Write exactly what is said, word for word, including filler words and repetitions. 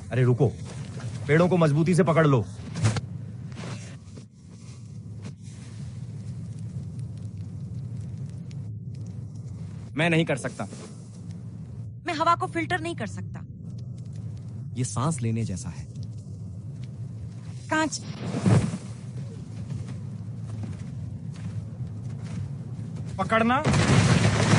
अरे रुको, पेड़ों को मजबूती से पकड़ लो। मैं नहीं कर सकता। मैं हवा को फिल्टर नहीं कर सकता। ये सांस लेने जैसा है। कांच। पकड़ना।